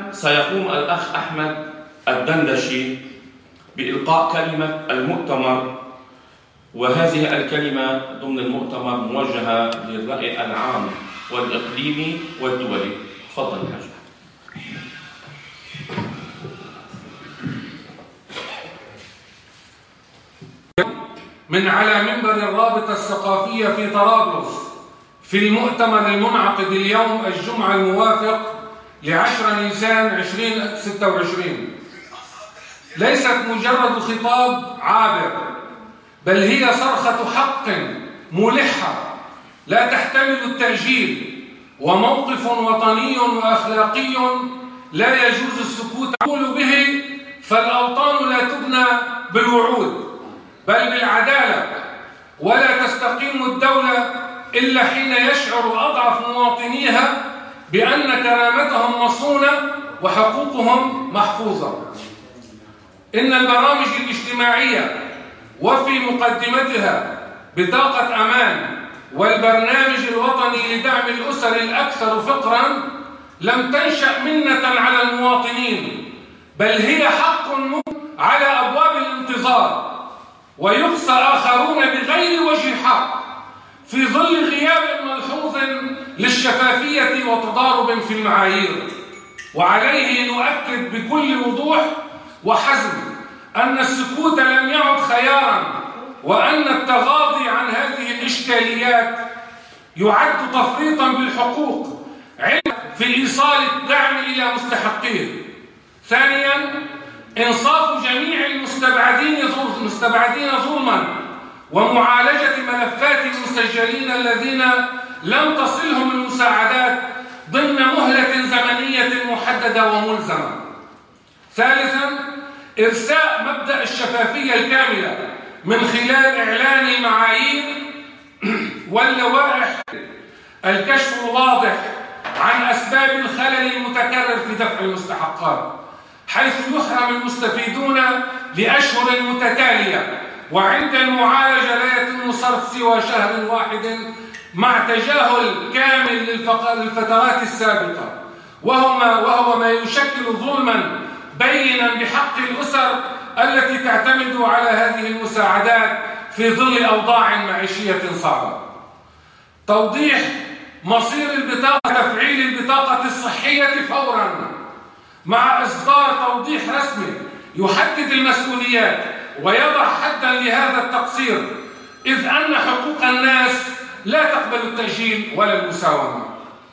سيقوم الأخ أحمد الدندشي بإلقاء كلمة المؤتمر، وهذه الكلمة ضمن المؤتمر موجهة للرأي العام والإقليمي والدولي. تفضل يا حاج. من على منبر الرابطة الثقافية في طرابلس في المؤتمر المنعقد اليوم الجمعة الموافق ل10 نيسان 2026 ليست مجرد خطاب عابر، بل هي صرخة حق ملحة لا تحتمل التأجيل، وموقف وطني وأخلاقي لا يجوز السكوت عنه به. فالأوطان لا تبنى بالوعود بل بالعدالة، ولا تستقيم الدولة إلا حين يشعر أضعف مواطنيها بأن كرامتهم مصونة وحقوقهم محفوظة. إن البرامج الاجتماعية وفي مقدمتها بطاقة أمان والبرنامج الوطني لدعم الأسر الأكثر فقراً لم تنشأ منة على المواطنين، بل هي حق على أبواب الانتظار، ويقصى آخرون بغير وجه حق في ظل غياب ملحوظ للشفافية وتضارب في المعايير. وعليه نؤكد بكل وضوح وحزم أن السكوت لم يعد خياراً، وأن التغاضي عن هذه الإشكاليات يعد تفريطاً بالحقوق في إيصال الدعم إلى مستحقيه. ثانياً، إنصاف جميع المستبعدين ظلماً، ومعالجة ملفات المسجلين الذين لم تصلهم المساعدات ضمن مهلة زمنية محددة وملزمة. ثالثاً، إرساء مبدأ الشفافية الكاملة من خلال إعلان معايير واللوائح، الكشف الواضح عن أسباب الخلل المتكرر في دفع المستحقات، حيث يحرم المستفيدون لأشهر متتالية، وعند المعالجة لا يتم صرف سوى شهر واحد مع تجاهل كامل للفترات السابقة، وهو ما يشكل ظلما بينا بحق الأسر التي تعتمد على هذه المساعدات في ظل أوضاع معيشية صعبة. توضيح مصير البطاقة، تفعيل البطاقة الصحية فورا مع إصدار توضيح رسمي يحدد المسؤوليات ويضع حدا لهذا التقصير، إذ أن حقوق الناس لا تقبل التأجيل ولا المساومة.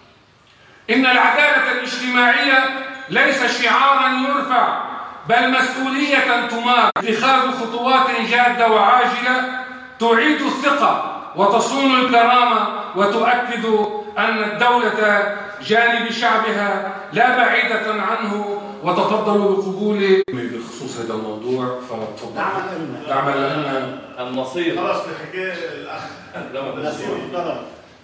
إن العدالة الاجتماعية ليس شعارا يرفع، بل مسؤولية تمار، اتخاذ خطوات جادة وعاجلة تعيد الثقة وتصون الكرامة وتؤكد أن الدولة جانب شعبها لا بعيدة عنه. وتفضلوا بقبول بخصوص هذا الموضوع، فتفضل. دعما لنا المصير. خلاص بحكي الأخ المصير الطلب.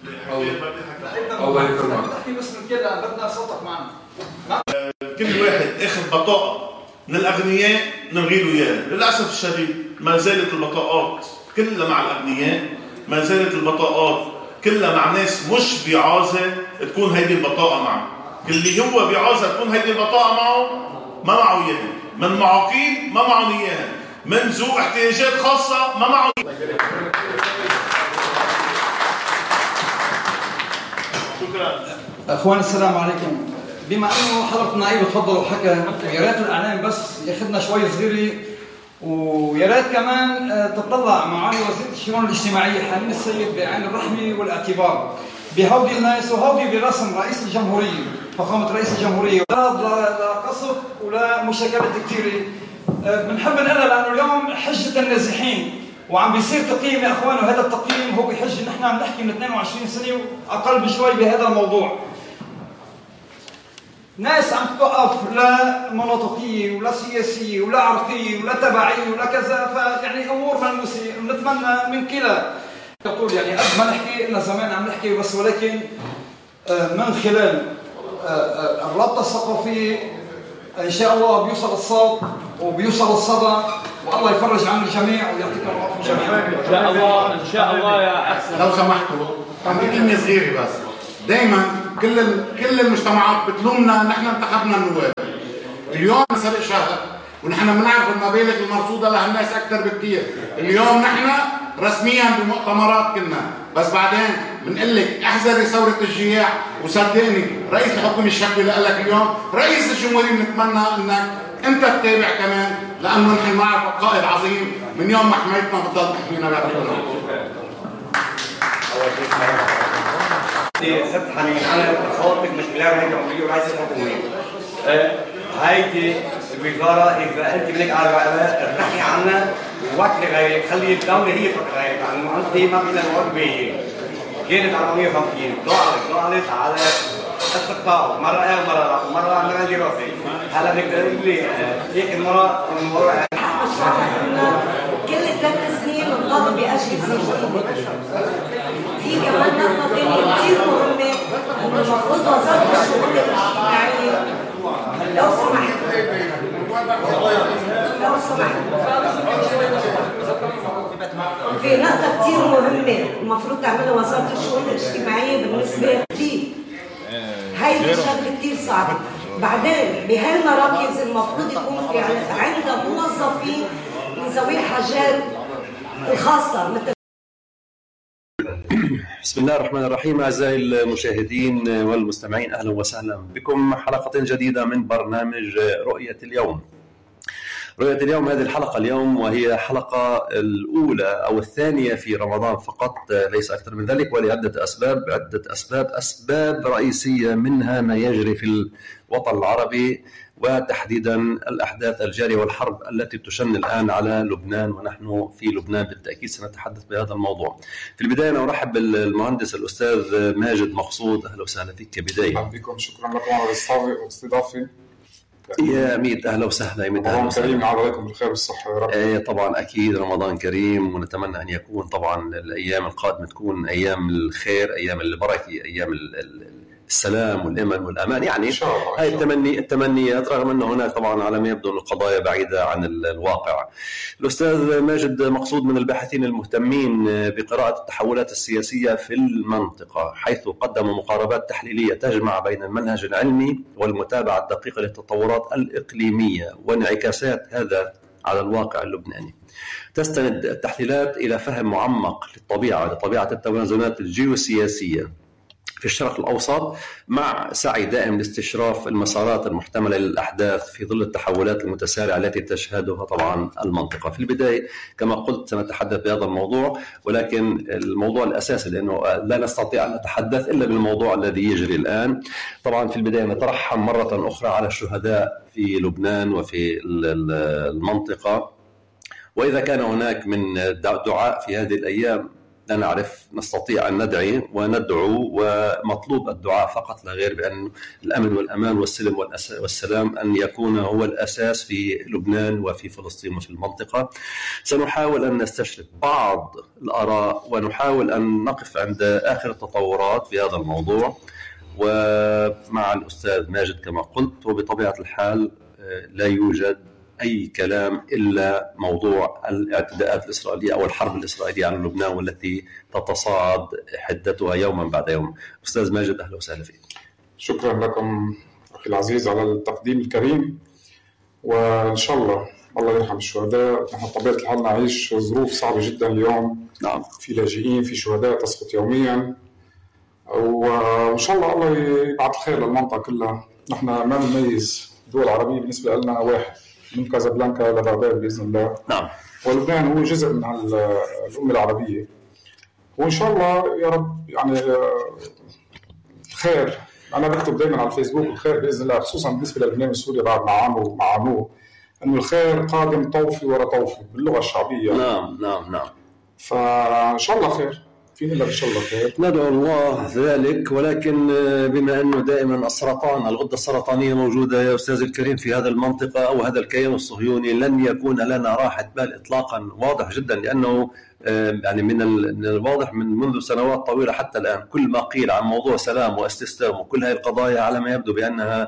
الله يكرمك. تحكي بس من كده بدنا صوتك معنا. كل واحد اخذ بطاقة من الأغنياء نلغي له إياها. للأسف الشديد ما زالت البطاقات كلها مع الأغنياء، ما زالت البطاقات كلها مع ناس مش بعازة تكون هيدي البطاقة معه. اللي هو بعازة تكون هيدي البطاقة معه ما معه إياها، من معاقين ما معه إياها، من ذو احتياجات خاصة ما معه إياها. شكرا. أخوان السلام عليكم. بما أنه حضرة النائب تفضل وحكى، يا ريت الإعلام بس ياخذنا شوي صغيرة، ويا ريت كمان تطلع معالي وزيرة الشؤون الاجتماعية حنين السيد بعين الرحمة والاعتبار بهودي الناس وهودي برسم رئيس الجمهورية، فخامة رئيس الجمهورية، لا قصف ولا مشاكلات كثيرة. بنحب نقولها لأنه اليوم حجة النازحين وعم بيصير تقييم يا أخوان، وهذا التقييم هو بحج نحن عم نحكي من 22 سنة وأقل بشوي بهذا الموضوع. ناس عم توقف لا مناطقية ولا سياسية ولا عرقية ولا تبعية ولا كذا، فيعني أمور ملموسة. بنتمنى من كلا يقول يعني قد ما نحكي لنا زمان عم نحكي بس، ولكن من خلال الرابطة الثقافية إن شاء الله بيوصل الصوت وبيوصل الصدى، والله يفرج عن الجميع ويعطيكم العافية جميعا. إن شاء الله إن شاء الله يا أحسن. لو سمحتوا كلمة صغيرة بس. دائما كل المجتمعات بتلومنا نحن انتخبنا النواب، اليوم سبق شهر ونحن بنعرف المبالغ المرصوده لهالناس اكثر بكثير. اليوم نحن رسميا بمؤتمرات كنا، بس بعدين بنقول لك احذري ثوره الجياع، وصدقني رئيس الحكومه الشكوى لك اليوم، رئيس الجمهوريه بنتمنى انك انت تتابع كمان، لانه نحن نعرف قائد عظيم من يوم ما حمايتنا بتضل تحمينا بعد ست حنين انا صوتك مش بلاقي هيدي عمريه ورئيس الحكومه. هيدي الوزاره اذا انت بدك على تحكي عنها ووكلي غيرك، خلي الدوله هي تفكر غيرك، لانه انت ما فينا نوقف بهي. كانت على 150 ضاعت على استقطاع، مره مره لا، مره عملنا دراسه. هلا بدك تقول لي هيك المره من وراء كل 3 سنين القاضي بأجهزة في كمان نقطة ثانية كثير مهمة، إنه المفروض وزارة الشؤون الاجتماعية لو سمحت في نقطة كثير مهمة المفروض تعملها وزارة الشؤون الاجتماعية بالنسبة لي. هيدي شغلة كثير صعبة. بعدين بهالمراكز المفروض يكون في عندها موظفين لذوي الحاجات الخاصة مثل. بسم الله الرحمن الرحيم. أعزائي المشاهدين والمستمعين، أهلا وسهلا بكم حلقة جديدة من برنامج رؤية اليوم. رؤية اليوم هذه الحلقة اليوم، وهي حلقة الأولى أو الثانية في رمضان فقط، ليس أكثر من ذلك، ولعدة أسباب رئيسية، منها ما يجري في الوطن العربي وتحديدا الأحداث الجارية والحرب التي تشن الآن على لبنان، ونحن في لبنان بالتأكيد سنتحدث بهذا الموضوع. في البداية أنا أرحب بالمهندس الأستاذ ماجد مقصود، أهلا وسهلا فيك كبداية. أهلا بكم، شكرا لكم على الاستضافة. يا ميت أهلا وسهلا. رمضان كريم، يعود عليكم بالخير والصحة يا رب. طبعا أكيد رمضان كريم، ونتمنى أن يكون طبعا الأيام القادمة تكون أيام الخير، أيام البركة، أيام السلام والأمل والأمان، يعني هاي التمنيات، رغم أن هناك طبعا على ما يبدو القضايا بعيدة عن الواقع. الأستاذ ماجد مقصود من الباحثين المهتمين بقراءة التحولات السياسية في المنطقة، حيث قدم مقاربات تحليلية تجمع بين المنهج العلمي والمتابعة الدقيقة للتطورات الإقليمية وانعكاسات هذا على الواقع اللبناني. تستند التحليلات إلى فهم معمق لطبيعة التوازنات الجيوسياسية في الشرق الأوسط، مع سعي دائم لاستشراف المسارات المحتملة للأحداث في ظل التحولات المتسارعة التي تشهدها طبعا المنطقة. في البداية كما قلت سنتحدث بهذا الموضوع، ولكن الموضوع الأساسي لأنه لا نستطيع أن نتحدث إلا بالموضوع الذي يجري الآن. طبعا في البداية نترحم مرة أخرى على الشهداء في لبنان وفي المنطقة، وإذا كان هناك من دعاء في هذه الأيام لا نعرف، نستطيع أن ندعي وندعو، ومطلوب الدعاء فقط لا غير، بأن الأمن والأمان والسلم والسلام أن يكون هو الأساس في لبنان وفي فلسطين وفي المنطقة. سنحاول أن نستشرف بعض الآراء ونحاول أن نقف عند آخر التطورات في هذا الموضوع، ومع الأستاذ ماجد كما قلت. وبطبيعة الحال لا يوجد أي كلام إلا موضوع الاعتداءات الإسرائيلية أو الحرب الإسرائيلية على لبنان، والتي تتصاعد حدتها يوما بعد يوم. أستاذ ماجد أهلا وسهلا فيك. شكرا لكم أخي العزيز على التقديم الكريم، وإن شاء الله يرحم الشهداء. نحن بطبيعة الحال نعيش ظروف صعبة جدا اليوم. نعم. في لاجئين، في شهداء تسقط يوميا، وإن شاء الله يبعث الخير للمنطقة كلها. نحن ما نميز الدول العربية بالنسبة لنا واحد، من كازابلانكا لبغداد بإذن الله. نعم. ولبنان هو جزء من الأمة العربية، وإن شاء الله يا رب يعني الخير. أنا بكتب دائما على الفيسبوك الخير بإذن الله، خصوصا بالنسبة للبنان وسوريا بعد ما عانوا أنه الخير قادم طوفي ورا طوفي باللغة الشعبية. نعم. فإن شاء الله خير، فينا إلا إن شاء الله خير، ندعو الله ذلك. ولكن بما أنه دائما الغدة السرطانية موجودة يا أستاذ الكريم في هذا المنطقة أو هذا الكيان الصهيوني، لن يكون لنا راحة بال إطلاقا، واضح جدا، لأنه يعني من الواضح منذ سنوات طويلة حتى الآن كل ما قيل عن موضوع سلام واستسلام وكل هذه القضايا على ما يبدو بأنها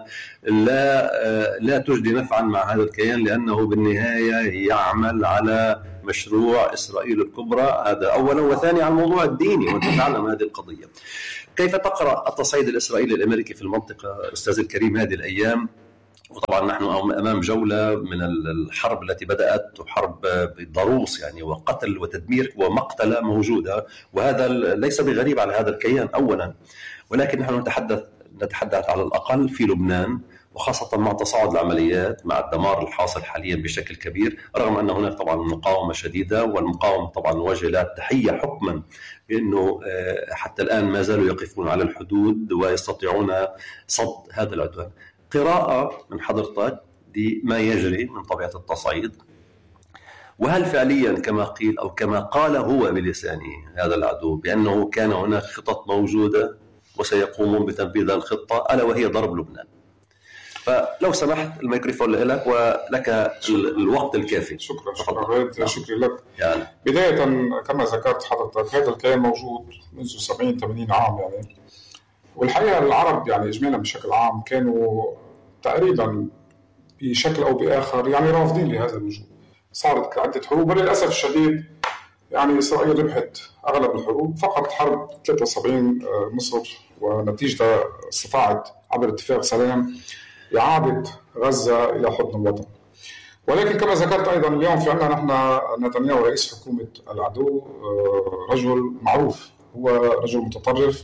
لا تجدي نفعا مع هذا الكيان، لأنه بالنهاية يعمل على مشروع إسرائيل الكبرى، هذا أولا. وثانيا على الموضوع الديني، وأنت تعلم هذه القضية. كيف تقرأ التصعيد الإسرائيلي الأمريكي في المنطقة أستاذ الكريم هذه الأيام، وطبعا نحن امام جوله من الحرب التي بدات، حرب ضروس يعني، وقتل وتدمير ومقتله موجوده، وهذا ليس بغريب على هذا الكيان اولا، ولكن نحن نتحدث على الاقل في لبنان، وخاصة مع تصاعد العمليات، مع الدمار الحاصل حاليا بشكل كبير، رغم أن هناك طبعا مقاومة شديدة، والمقاومة طبعا نوجه لها التحية حكما بأنه حتى الآن ما زالوا يقفون على الحدود ويستطيعون صد هذا العدوان. قراءة من حضرتك لما يجري من طبيعة التصعيد، وهل فعليا كما قيل أو كما قال هو بلسانه هذا العدو بأنه كان هناك خطط موجودة وسيقومون بتنفيذ الخطة ألا وهي ضرب لبنان؟ فلو سمحت الميكروفون لك ولك الوقت الكافي. شكرا شكرا لك. يعني بداية كما ذكرت حضرتك هذا الكيان موجود منذ 70-80 عام يعني، والحقيقة العرب يعني إجمالا بشكل عام كانوا تقريبا بشكل أو بآخر يعني رافضين لهذا الوجود. صارت عدة حروب وللأسف الشديد يعني إسرائيل ربحت أغلب الحروب، فقط حرب 73 مصر ونتيجة استطاعت عبر اتفاق سلام إعادة غزة إلى حضن الوطن. ولكن كما ذكرت أيضا اليوم في عندنا نحن نتنياهو رئيس حكومة العدو رجل معروف، هو رجل متطرف،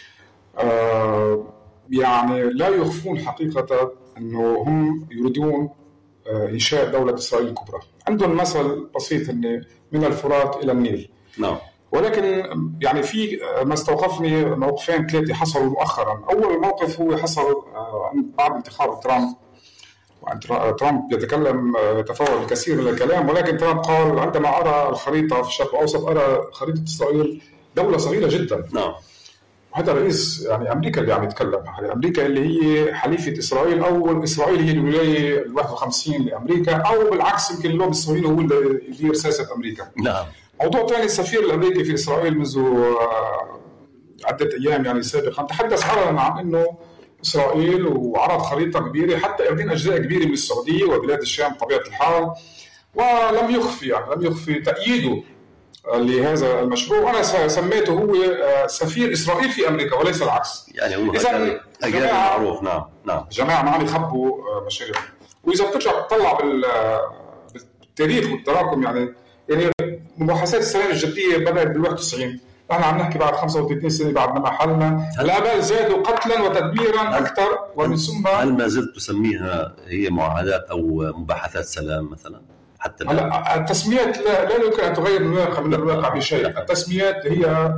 يعني لا يخفون حقيقة أنه هم يريدون إنشاء دولة إسرائيل الكبرى. عندهم مثل بسيط أن من الفرات إلى النيل. نعم. ولكن يعني في ما استوقفني موقفين ثلاثة حصلوا مؤخرا. أول موقف هو حصل بعد انتخاب ترامب، ترامب يتفاوض الكثير من الكلام، ولكن ترامب قال عندما أرى الخريطة في الشرق الأوسط أرى خريطة إسرائيل دولة صغيرة جدا. نعم. هذا رئيس يعني أمريكا اللي عم يتكلم، أمريكا اللي هي حليفة إسرائيل، أو إسرائيل هي الولاية 51 لأمريكا، أو بالعكس يمكن اللوب الصهيوني هو اللي يدير سياسة أمريكا. نعم. موضوع ثاني، السفير الأمريكي في إسرائيل منذ عدة أيام يعني سابقا تحدث علنا عن أنه إسرائيل وعرض خريطة كبيرة حتى يردين أجزاء كبيرة من السعودية وبلاد الشام بطبيعة الحال، ولم يخفي تأييده لهذا المشروع. وأنا سميته هو سفير إسرائيل في أمريكا وليس العكس. يعني هو معروف. نعم. جماعة ما عم يخبوا مشاريع. وإذا بترجع تطلع بالتاريخ والتراكم يعني مباحثات السلام الجدية بدأت بال91، نحن عم نحكي بعد 35 سنة بعد ما محلنا، لا بال زادوا قتلا وتدميرا أكثر. ومن ثم هل ما زلت تسميها هي معاهدات أو مباحثات سلام مثلا؟ حتى التسميات لا يمكن أن تغير من الواقع بشيء. التسميات هي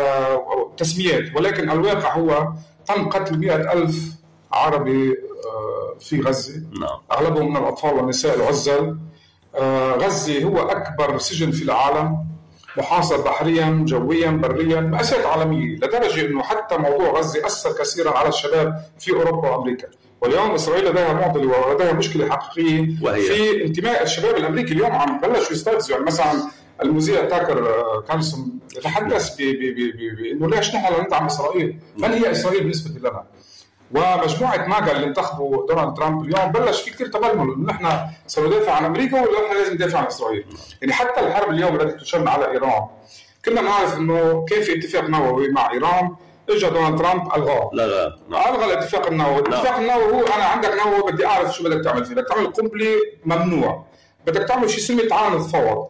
تسميات، ولكن الواقع هو تم قتل 100,000 عربي في غزة. نعم. أغلبهم من الأطفال والنساء العزل. غزة هو أكبر سجن في العالم، محاصر بحريا جويا بريا، مأساة عالمية لدرجة أنه حتى موضوع غزة أثر كثيرا على الشباب في أوروبا وأمريكا. واليوم إسرائيل لديها معضلة ولديها مشكلة حقيقية في انتماء الشباب الأمريكي. اليوم عم بلشوا يستفزوا، يعني مثلا المذيع تاكر كارلسون يتحدث بأنه ليش نحن ندعم إسرائيل؟ من هي إسرائيل بالنسبة لنا؟ ومجموعة ماجا اللي انتخبوا دونالد ترامب اليوم بلش في كثير تبلمل انه نحن سندافع عن امريكا ولا نحن لازم ندافع عن اسرائيل. يعني حتى الحرب اليوم التي تشن على ايران كنا نعرف انه كان في اتفاق نووي مع ايران، اجى دونالد ترامب الغاه. الغى الاتفاق النووي. الاتفاق النووي هو انا عندك نووي بدي اعرف شو بدك تعمل فيه، بدك تعمل قنبله ممنوع، بدك تعمل شيء سلمي تعال نتفاوض.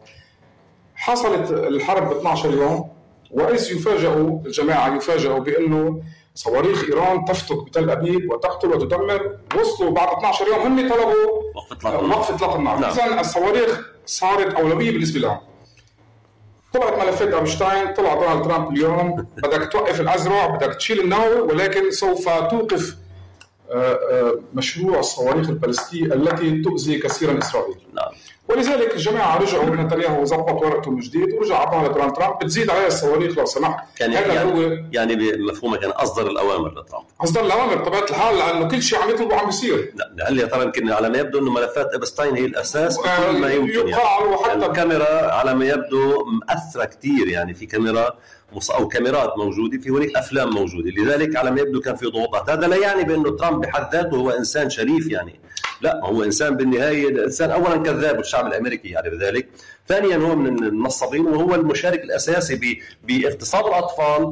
حصلت الحرب ب 12 يوم، واذ يفاجئوا الجماعه بانه صواريخ إيران تفتك بتل أبيب وتقتل وتدمر. وصلوا بعد 12 يوم هم طلبوا وقف إطلاق النار. إذن الصواريخ صارت أولوية بالنسبة لهم. طلعت ملفات أبشتاين، طلع دونالد ترامب اليوم بدك توقف الأزرع، بدك تشيل النووي، ولكن سوف توقف مشروع الصواريخ البالستية التي تؤذي كثيرا إسرائيل. نعم. ولذلك الجماعة رجعوا نتنياهو وظبط ورقته من جديد ورجع عطاها لدونالد ترامب بتزيد عليها الصواريخ لو سمحت. يعني بمفهومه كان أصدر الأوامر لترامب. أصدر الأوامر بطبيعة الحال لأنه كل شيء عم يطلبه عم يصير. هل يا ترى يمكن على ما يبدو إنه ملفات إبستاين هي الأساس بكل ما يمكن يعني. وحتى الكاميرا على ما يبدو مؤثرة كتير، يعني في كاميرا أو كاميرات موجودة، في هناك أفلام موجودة، لذلك على ما يبدو كان في ضغوطات. هذا لا يعني بأنه ترامب بحد ذاته هو إنسان شريف يعني، لا، هو إنسان بالنهاية إنسان أولا كذاب والشعب الأمريكي يعرف ذلك. ثانيا هو من النصابين، وهو المشارك الاساسي باغتصاب الاطفال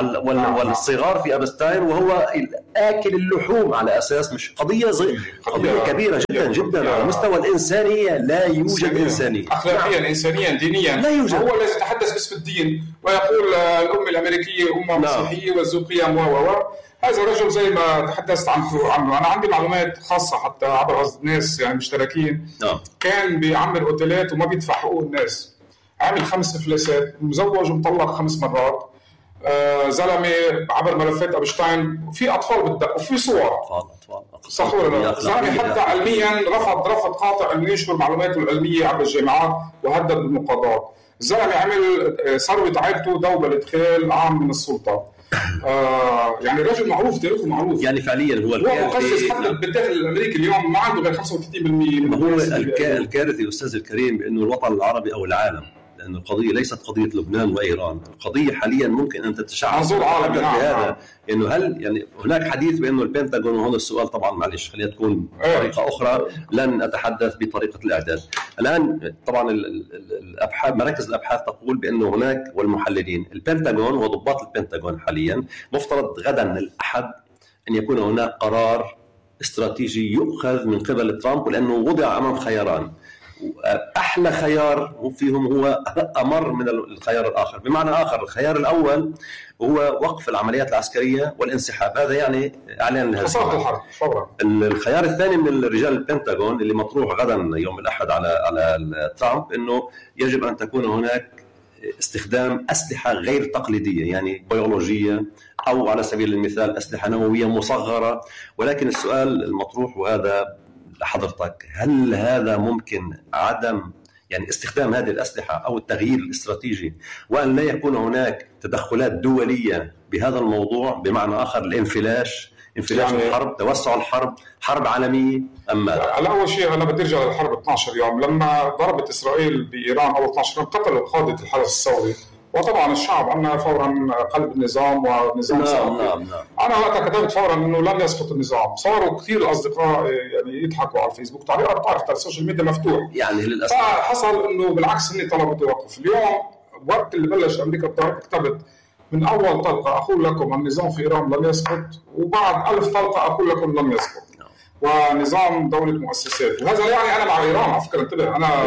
والصغار في ابستاين، وهو اكل اللحوم على اساس مش قضيه كبيره جدا جدا على مستوى الانسانيه. لا يوجد انسانيه اخلاقيا انسانيا دينيا، لا يوجد. هو الذي يتحدث باسم الدين ويقول الامه الامريكيه امه مسيحيه والذوقيه هذا الرجل زي ما تحدثت عنه. انا عندي معلومات خاصه حتى عبر ناس يعني مشتركين. كان بيعمر اوتيلات وما بيدفع حقوق الناس، عامل 5 إفلاسات، مزوج ومطلق 5 مرات، زلمه عبر ملفات ابشتاين، في اطفال بالدق وفي صور صح ولا لا؟ زلمه حتى علميا رفض قاطع انه ينشر معلوماته العلميه عبر الجامعات وهدد بالمقاضاه. الزلمه عمل ثروه عائلته دوبه لادخال عام من السلطه. يعني رجل معروف، تاريخه معروف، يعني فعليا هو مقزز حتى بالداخل الامريكي اليوم ما عنده غير 35%. هو الكارثي استاذ الكريم بانه الوطن العربي او العالم، لأن القضية ليست قضية لبنان وإيران، القضية حاليا ممكن أن تتشعب بهذا، إنه هل يعني هناك حديث بأنه البنتاغون، وهذا السؤال طبعا معلش خلينا تكون بطريقة أخرى، لن أتحدث بطريقة الإعداد. الآن طبعا الأبحاث، مراكز الأبحاث تقول بأنه هناك، والمحللين، البنتاغون وضباط البنتاغون حاليا مفترض غدا الأحد أن يكون هناك قرار استراتيجي يؤخذ من قبل ترامب، لأنه وضع أمام خياران، أحلى خيار فيهم هو أمر من الخيار الآخر. بمعنى آخر، الخيار الأول هو وقف العمليات العسكرية والانسحاب، هذا يعني إعلان خسارة الحرب فورا. الخيار الثاني من رجال البنتاغون اللي مطروح غدا يوم الأحد على ترامب، إنه يجب أن تكون هناك استخدام أسلحة غير تقليدية، يعني بيولوجية أو على سبيل المثال أسلحة نووية مصغرة. ولكن السؤال المطروح وهذا لحضرتك، هل هذا ممكن عدم يعني استخدام هذه الأسلحة أو التغيير الاستراتيجي، وأن لا يكون هناك تدخلات دولية بهذا الموضوع؟ بمعنى آخر الانفلاش يعني الحرب، توسع الحرب، حرب عالمية أم ماذا؟ على أول شيء أنا بدي أرجع للحرب 12 يوم لما ضربت إسرائيل بإيران. أول 12 يوم قتلوا قادة الحرس الثوري، وطبعا الشعب عنا فورا قلب النظام ونظام نعم. أنا وقتها كتبت فورا إنه لن يسقط النظام. صاروا كثير الأصدقاء يعني يضحكوا على الفيسبوك، تعليقات تعرف على السوشيال ميديا مفتوح يعني للأسف. فحصل إنه بالعكس إني طلبوا التوقف. اليوم وقت اللي بلش أمريكا بضرب كتبت من أول طلقة أقول لكم النظام في إيران لن يسقط، وبعد 1000 طلقة أقول لكم لن يسقط، ونظام دولة مؤسسات. وهذا يعني أنا مع إيران على فكرة، انتبه، أنا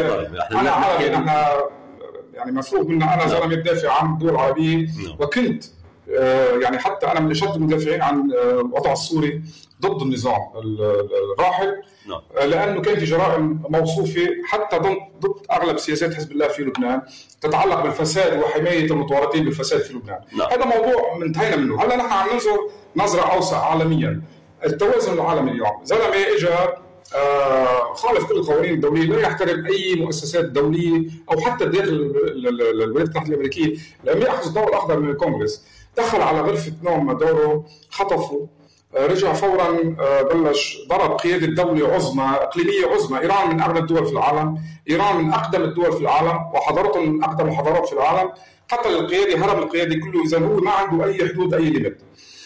عربي، احنا يعني مفروض منا، أنا زلمة يدافع عن الدول العربية، وكنت يعني حتى أنا من أشد المدافعين عن الوضع السوري ضد النظام الراحل، لأنه كان في جرائم موصوفة حتى ضد أغلب سياسات حزب الله في لبنان تتعلق بالفساد وحماية المتورطين بالفساد في لبنان. هذا موضوع انتهينا منه. هلا نحن عم ننظر نظرة أوسع عالميا. التوازن العالمي اليوم، زلمة إجا خالف كل القوانين الدولية، لا يحترم أي مؤسسات دولية أو حتى داخل الولايات المتحدة الأمريكية، لم يأخذ الضوء الأخضر من الكونغرس، دخل على غرفة نوم مادورو، خطفه، رجع فورا بلش ضرب قيادة دولة عظمى إقليمية عظمى. إيران من أغنى الدول في العالم، إيران من أقدم الدول في العالم، وحضارتهم من أقدم الحضارات في العالم. قتل القيادة، هرب القيادة كله، إذا هو ما عنده أي حدود أي ليميت.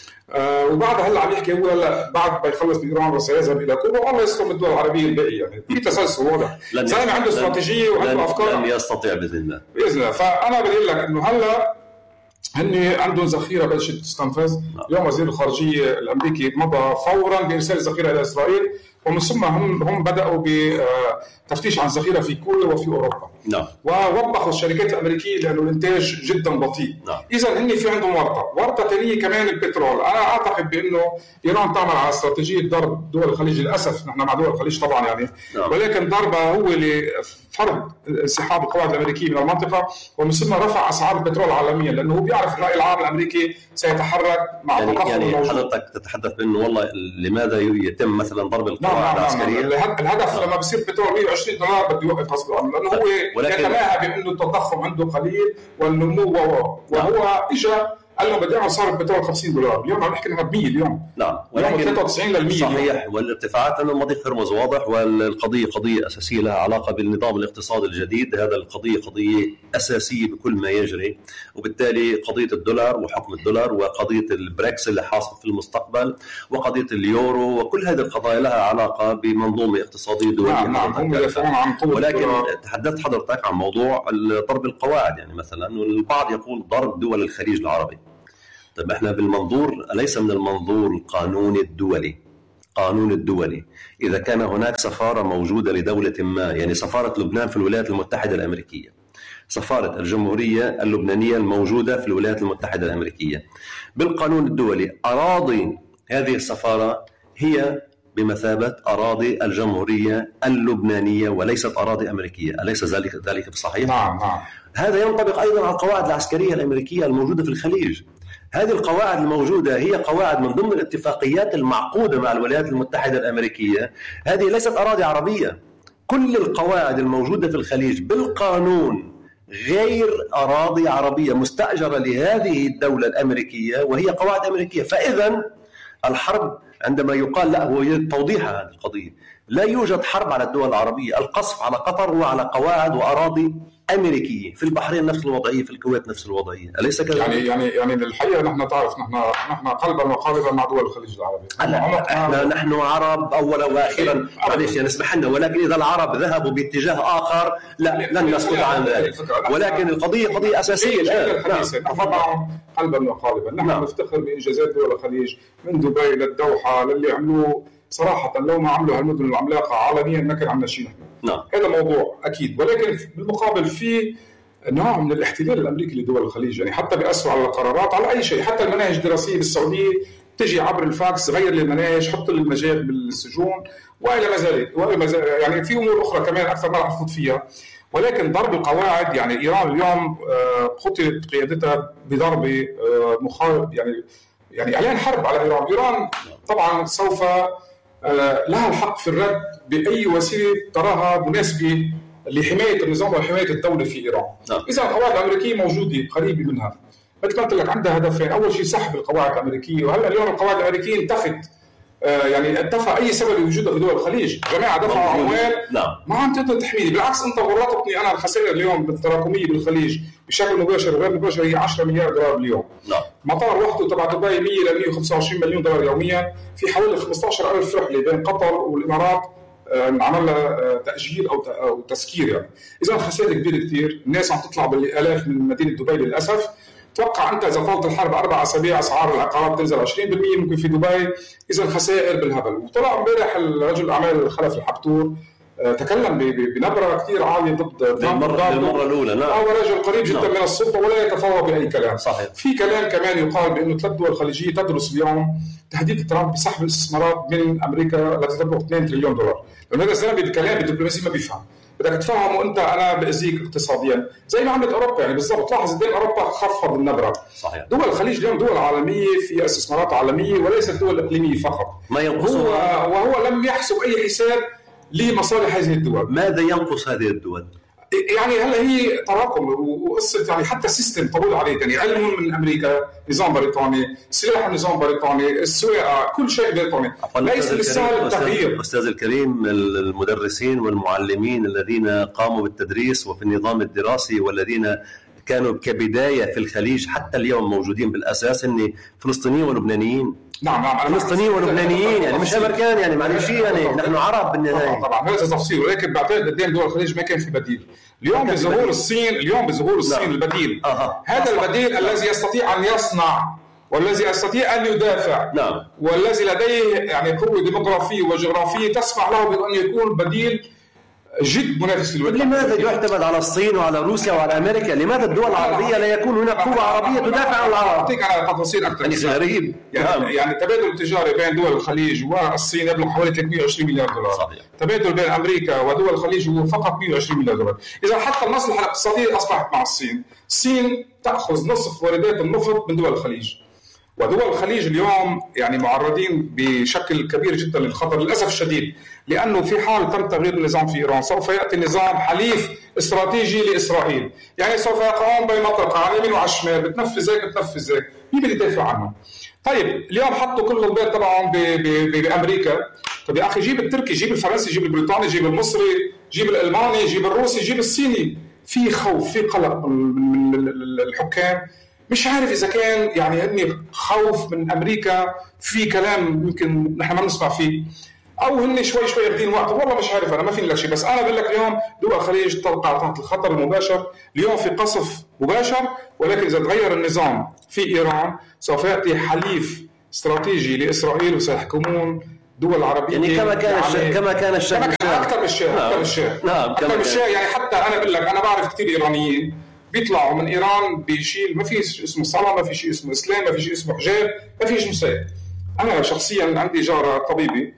وبعد هلا عم يحكي هو هلا بعد ما يخلص بإيران وسيذهب إلى كوبا والله يستلم الدول العربية الباقية. يعني في تسلسل واضح، زلمة عنده استراتيجية وعنده أفكار. لن يستطيع بإذن الله. بإذن الله. فأنا بقول لك إنه هلا هن عندهم ذخيرة بلشت تستنفذ. اليوم وزير الخارجية الأمريكي مضى فورا بإرسال الذخيرة إلى إسرائيل، ومن ثم هم بدأوا بتفتيش عن الذخيرة في كوريا وفي أوروبا. ووبخوا الشركات الأمريكية لأنه الإنتاج جدا بطيء. إذا هن في عندهم ورطة ثانية كمان البترول. أنا أعتقد بأنه إيران تعمل على استراتيجية ضرب دول الخليج. للأسف نحن مع دول الخليج طبعا يعني، ولكن ضربة هو لفرض انسحاب القواعد الأمريكية من المنطقة، ومن ثم رفع أسعار البترول عالميا، لأنه هو بيعرف الرأي العام الأمريكي سيتحرك مع يعني حضرتك تتحدث بأنه والله لماذا يتم مثلا ضرب القواعد العسكرية؟ الهدف لما بصير بترول $120 بده يوقف غصب عنه، لأنه هو يتماهى بأنه التضخم عنده قليل والنمو وهو إجا قال له بدي اعمل صار بترول $50، اليوم عم نحكي انها ب 100 اليوم. نعم، ولكن 93 لل 100 صحيح. والارتفاعات انه مضيق هرمز واضح، والقضيه قضيه اساسيه لها علاقه بالنظام الاقتصادي الجديد. هذا القضيه قضيه اساسيه بكل ما يجري، وبالتالي قضيه الدولار وحكم الدولار، وقضيه البريكس اللي حاصل في المستقبل، وقضيه اليورو، وكل هذه القضايا لها علاقه بمنظومه اقتصاديه دوليه. نعم هم يدافعون عن قوة. ولكن تحدثت حضرتك عن موضوع ضرب القواعد، يعني مثلا والبعض يقول ضرب دول الخليج العربي. طيب احنا بالمنظور ليس من المنظور القانوني الدولي. قانون الدولي إذا كان هناك سفارة موجودة لدولة ما، يعني سفارة لبنان في الولايات المتحدة الأمريكية، سفارة الجمهورية اللبنانية الموجودة في الولايات المتحدة الأمريكية، بالقانون الدولي أراضي هذه السفارة هي بمثابة أراضي الجمهورية اللبنانية وليست أراضي أمريكية. أليس ذلك بصحيح؟ نعم. هذا ينطبق أيضا على القواعد العسكرية الأمريكية الموجودة في الخليج. هذه القواعد الموجودة هي قواعد من ضمن الاتفاقيات المعقودة مع الولايات المتحدة الأمريكية. هذه ليست أراضي عربية. كل القواعد الموجودة في الخليج بالقانون غير أراضي عربية مستأجرة لهذه الدولة الأمريكية، وهي قواعد أمريكية. فإذا الحرب عندما يقال لا، هو توضيح هذه القضية، لا يوجد حرب على الدول العربية. القصف على قطر هو على قواعد وأراضي أمريكية. في البحرين نفس الوضعية، في الكويت نفس الوضعية. أليس كذا؟ يعني الحقيقة نحن تعرف نحن قلبا وقالبا مع دول الخليج العربي. نحن عرب أولا وآخرا، معلش يعني اسمح لنا، ولكن إذا العرب ذهبوا باتجاه آخر لا لن نسكت عن ذلك. ولكن القضية قضية أساسية الآن. نعم. قلبا وقالبا نحن نفتخر بإنجازات دول الخليج من دبي للدوحة للي عملوه. صراحة لو ما عملوا هالمدن العملاقة عالميا ما كان عندنا شيء نحن. هذا موضوع أكيد، ولكن بالمقابل في نوع من الاحتلال الأمريكي لدول الخليج، يعني حتى بيأثروا على القرارات، على أي شيء. حتى المناهج الدراسية بالسعودية تجي عبر الفاكس، غير المناهج، حط المجال بالسجون وإلى ما زال. يعني في أمور أخرى كمان أكثر ما رح نفوت فيها. ولكن ضرب القواعد، يعني إيران اليوم قتلت قيادتها بضربة مخالف، يعني إعلان حرب على إيران طبعا سوف لها الحق في الرد بأي وسيلة تراها مناسبة لحماية النظام وحماية الدولة في إيران. إذا القواعد الأمريكية موجودة قريبة منها، مثل ما قلت لك عندها هدفين. أول شيء سحب القواعد الأمريكية، وهلا اليوم القواعد الأمريكية انتفى أي سبب لوجودها في دول الخليج. جماعة دفعوا أموال ما عم تقدر تحميني. بالعكس أنت ورطتني أنا. الخسائر اليوم بالتراكمية بالخليج بشكل مباشر وغير مباشر هي $10 مليار باليوم. مطار وحده تبع دبي 100 ل $125 مليون يوميا، في حوالي 15,000 رحلة بين قطر والإمارات عمل لها تأجيل أو تسكير. يعني إذا الخسائر كبيرة كتير. الناس عم تطلع بالآلاف من مدينة دبي للأسف. توقع أنت إذا طالت الحرب 4 أسابيع أسعار العقارات تنزل 20% ممكن في دبي. إذا الخسائر بالهبل. وطلع امبارح الرجل الأعمال خلف الحبتور تكلم بنبرة كثير عالية ضد المرة الأولى. هو رجل قريب جدا من السلطة ولا يتفاوض بأي كلام. صحيح. في كلام كمان يقال بأنه 3 دول خليجية تدرس اليوم تهديد ترامب بسحب الاستثمارات من أمريكا التي تبلغ $2 تريليون. لأن هذا الزلمة بالكلام بالدبلوماسية ما بيفهم. بدك تفهمه أنت أنا بأذيك اقتصاديا زي ما عملت أوروبا. يعني بالضبط لاحظ قدام أوروبا خفض النبرة. صحيح. دول الخليج اليوم دول عالمية في استثمارات عالمية وليست دول إقليمية فقط. ما ينقصها وهو لم يحسب أي حساب لمصالح هذه الدول. ماذا ينقص هذه الدول؟ يعني هلا هي تراكم وقصه. يعني حتى السيستم طول عليه. يعني علم من امريكا، نظام بريطاني، سلاح نظام بريطاني، السواقه، كل شيء بريطاني. ليس بالسهل التغيير. استاذ الكريم، المدرسين والمعلمين الذين قاموا بالتدريس وفي النظام الدراسي والذين كانوا كبدايه في الخليج حتى اليوم موجودين بالاساس ان فلسطينيين ولبنانيين. نعم فلسطينيين ولبنانيين، يعني مش امريكان، يعني معلش، يعني نحن عرب بالنهايه. طبعا هذا تفصيل. ولكن بعتقد قدام دول الخليج ما كان في بديل. اليوم بظهور الصين البديل. هذا البديل الذي يستطيع ان يصنع والذي يستطيع ان يدافع. والذي لديه يعني قوه ديموغرافيه وجغرافيه تسمح له بان يكون بديل جد منافس للولايات. لماذا يعتمد على الصين وعلى روسيا وعلى امريكا؟ لماذا الدول العربيه لا يكون هناك قوه عربيه تدافع عن العرب؟ اعطيك على تفاصيل اكثر. يعني غريب. يعني التبادل التجاري بين دول الخليج والصين يبلغ حوالي $320 مليار. صحيح. التبادل بين امريكا ودول الخليج هو فقط $120 مليار. اذا حتى المصلحه الاقتصاديه اصبحت مع الصين تاخذ نصف واردات النفط من دول الخليج. ودول الخليج اليوم يعني معرضين بشكل كبير جدا للخطر للاسف الشديد. لأنه في حال تم تغيير النظام في إيران سوف يأتي نظام حليف استراتيجي لإسرائيل، يعني سوف يقعون بين منطقة على اليمين وعلى الشمال، بتنفذ هيك بتنفذ هيك، مين بده يدافع عنه؟ طيب اليوم حطوا كل البيت تبعهم بأمريكا. طيب يا أخي جيب التركي، جيب الفرنسي، جيب البريطاني، جيب المصري، جيب الألماني، جيب الروسي، جيب الصيني. في خوف، في قلق من الحكام، مش عارف إذا كان يعني هني خوف من أمريكا في كلام يمكن نحن ما نسمع فيه، أو هني شوي ياخدين وقت، والله مش عارف، أنا ما فيني لك شيء. بس أنا بقول لك اليوم دول الخليج تقع تحت الخطر المباشر، اليوم في قصف مباشر، ولكن إذا تغير النظام في إيران سوف يأتي حليف استراتيجي لإسرائيل وسيحكمون دول عربية. يعني كما كان الشاه أكثر من الشاه. نعم أكثر من الشاه. يعني حتى أنا بقول لك أنا بعرف كثير إيرانيين بيطلعوا من إيران بيشيل، ما في اسمه صلاة، ما في شيء اسمه إسلام، ما في شيء اسمه حجاب، ما في شيء اسمه سيد. أنا شخصيا عندي جارة طبيبة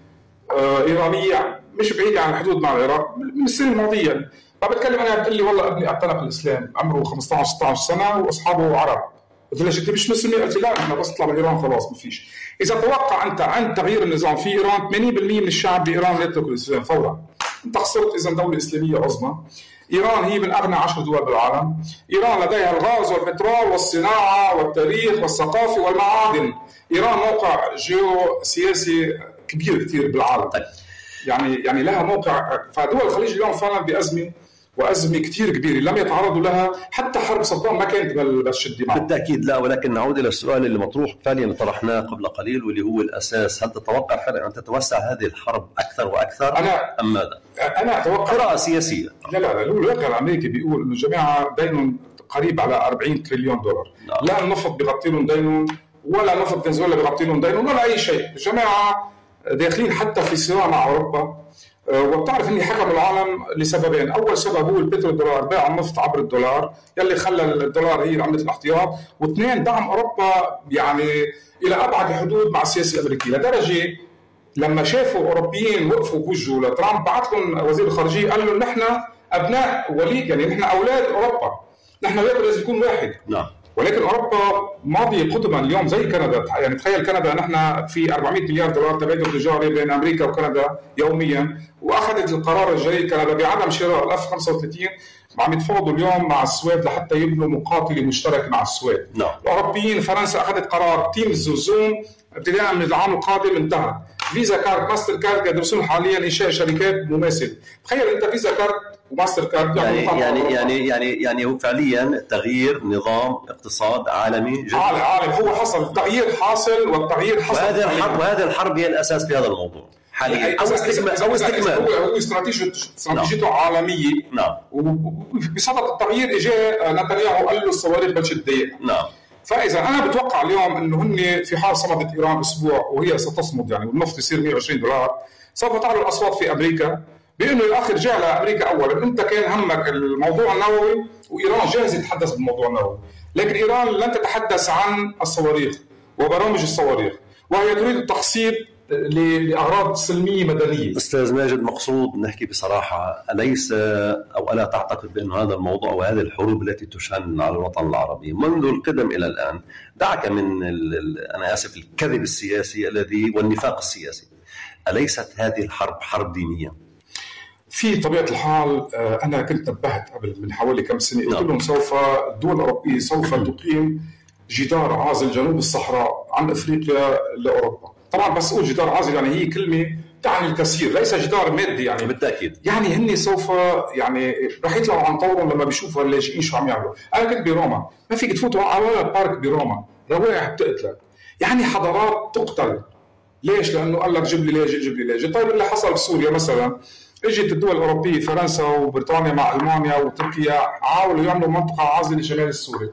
إيرانية مش بعيدة عن الحدود مع العراق من السنة الماضية، فبتكلم أنا بتقول لي والله ابني اعتنق الإسلام عمره 15-16 سنة وأصحابه عرب. قلت لها أنت مش مسلمة؟ قلت لا احنا بس نطلع من إيران خلاص ما فيش. إذا توقع أنت عن تغيير النظام في إيران 80% من الشعب بإيران يترك الإسلام فورا. أنت خسرت إذا دولة إسلامية عظمى. إيران هي من أغنى 10 دول بالعالم. إيران لديها الغاز والبترول والصناعة والتاريخ والثقافة والمعادن. إيران موقع جيوسياسي كبير كتير بالعالم. يعني لها موقع. فدول الخليج اليوم فعلا بأزمة، وأزمة كتير كبيرة لم يتعرضوا لها. حتى حرب صدام ما كانت بالشدة معه. بالتأكيد لا، ولكن نعود إلى السؤال اللي مطروح فعليا طرحناه قبل قليل واللي هو الأساس. هل تتوقع فعلا أن تتوسع هذه الحرب أكثر وأكثر أم ماذا؟ أنا أتوقع قراءة سياسية. لا الوكالة الأمريكي بيقول إنه الجماعة دينهم قريب على 40 تريليون دولار. لا النفط بيغطي لهم دينهم، ولا نفط فنزويلا بيغطي لهم دينهم، ولا أي شيء. الجماعة داخلين حتى في صراع مع أوروبا. وبتعرف اني حكموا العالم لسببين. اول سبب هو البترو دولار، بيع النفط عبر الدولار يلي خلى الدولار هي عملة الاحتياط. واثنين دعم اوروبا يعني الى ابعد الحدود مع السياسه الامريكيه، لدرجه لما شافوا اوروبيين وقفوا بوجهه لترامب بعث لهم وزير الخارجيه قال لهم نحن ابناء وليد، يعني نحن اولاد اوروبا، نحن لازم يكون واحد. نعم. ولكن اوروبا ماضيه قدما اليوم زي كندا. يعني تخيل كندا نحن في 400 مليار دولار تبادل تجاري بين امريكا وكندا يوميا، واخذت القرار الجريء كندا بعدم شراء الاف 35 عم يتفاوضوا اليوم مع السويد لحتى يبنوا مقاتله مشتركه مع السويد. نعم. الاوروبيين فرنسا اخذت قرار تيمز وزوم ابتداء من العام القادم انتهى. فيزا كارد ماستر كارد يدرسون حاليا انشاء شركات مماثله. تخيل انت فيزا كارد وماستر كارد يعني هو فعليا تغيير نظام اقتصاد عالمي جدا. عالم هو حصل التغيير حاصل، والتغيير حصل. وهذا الحرب هي الاساس في هذا الموضوع حاليا. او استكمال هو استراتيجيته عالميه. نعم. وبصدد التغيير اجى نتنياهو قال له الصواريخ بلشت تضيق. نعم. فاذا انا بتوقع اليوم انه هن في حال صمدت ايران اسبوع وهي ستصمد يعني والنفط يصير 120 دولار، سوف تعلو الاصوات في امريكا بانه الاخ رجع لامريكا اولا. انت كان همك الموضوع النووي وايران جاهزه تتحدث بالموضوع النووي، لكن ايران لن تتحدث عن الصواريخ وبرامج الصواريخ، وهي تريد التخصيب لاغراض سلميه مدنيه. استاذ ماجد، مقصود نحكي بصراحه، اليس او الا تعتقد بان هذا الموضوع وهذه الحروب التي تشن على الوطن العربي منذ القدم الى الان، دعك من انا اسف الكذب السياسي الذي والنفاق السياسي، اليست هذه الحرب حرب دينيه؟ في طبيعه الحال انا كنت نبهت قبل من حوالي كم سنه، قلت لهم سوف الدول الاوروبيه سوف تقيم جدار عازل جنوب الصحراء عن افريقيا لاوروبا. طبعا بس اقول جدار عازل يعني هي كلمه تعني الكثير، ليس جدار مادي يعني. بالتاكيد. يعني هن سوف يعني رح يطلعوا عن طورهم لما بيشوفوا اللاجئين شو عم يعملوا. انا كنت بروما، ما فيك تفوتوا على ولا بارك بروما، روائح بتقتلك، يعني حضارات تقتل. ليش؟ لانه قال لك جيب لي لاجئ جيب لي لاجئ. طيب اللي حصل بسوريا مثلا، اجت الدول الاوروبيه فرنسا وبريطانيا مع المانيا وتركيا حاولوا يعملوا منطقه عازله شمال السوري.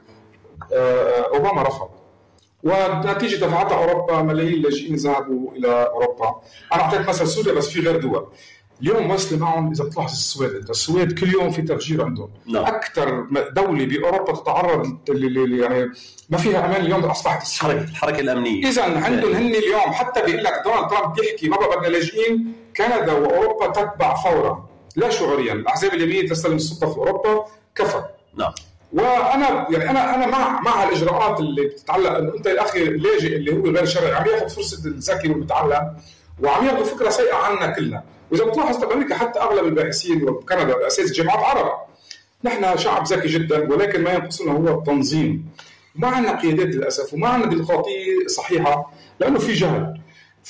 اوباما رفض، ونتيجه دفعتها اوروبا ملايين لاجئين ذهبوا الى اوروبا. انا اعطيت مثل سوريا بس في غير دول اليوم واصله معهم. اذا بتلاحظ السويد كل يوم في تفجير عندهم. اكثر دوله باوروبا تتعرض يعني ما فيها امان اليوم اصبحت السويد. الحركه الامنيه اذا عندهم هن اليوم حتى بيقول لك دونالد ترامب بيحكي ما بدنا لاجئين، كندا واوروبا تتبع فورا لا شعوريا. الاحزاب اليمين تستلم السلطه في اوروبا كفى. نعم. وانا يعني انا مع الاجراءات اللي بتتعلق انه انت يا اخي اللاجئ اللي هو غير شرعي عم ياخذ فرصه الذكي والمتعلم، وعم ياخذ فكره سيئه عنا كلنا. واذا بتلاحظ بامريكا حتى اغلب الباحثين وبكندا باساس جامعات عرب، نحن شعب ذكي جدا ولكن ما ينقصنا هو التنظيم. ما عندنا قيادات للاسف وما عندنا ديمقراطيه صحيحه لانه في جهل. ف